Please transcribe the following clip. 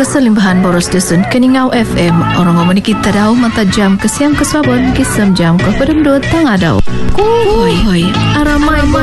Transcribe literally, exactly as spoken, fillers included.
keselimbahan boros dusun Keningau F M. Orang ngomong kita daw mata jam ke siang ke sabon kisam jam ke pedem dua tengah daw. Kuy, aramai